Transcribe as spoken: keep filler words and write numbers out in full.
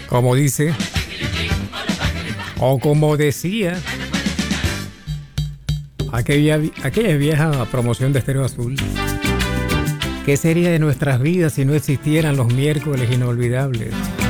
Como dice, o como decía, aquella, aquella vieja promoción de Estéreo Azul. ¿Qué sería de nuestras vidas si no existieran los miércoles inolvidables?